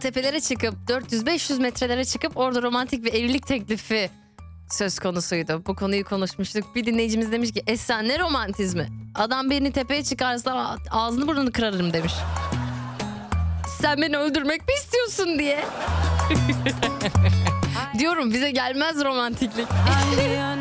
tepelere çıkıp 400-500 metrelere çıkıp orada romantik bir evlilik teklifi söz konusuydu. Bu konuyu konuşmuştuk. Bir dinleyicimiz demiş ki Esra ne romantizmi? Adam beni tepeye çıkarsa ağzını burnunu kırarım demiş. Sen beni öldürmek mi istiyorsun diye. Diyorum bize gelmez romantiklik.